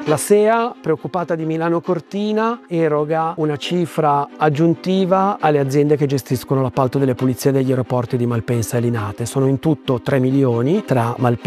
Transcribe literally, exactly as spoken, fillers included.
La S E A, preoccupata di Milano Cortina, eroga una cifra aggiuntiva alle aziende che gestiscono l'appalto delle pulizie degli aeroporti di Malpensa e Linate. Sono in tutto tre milioni tra Malpensa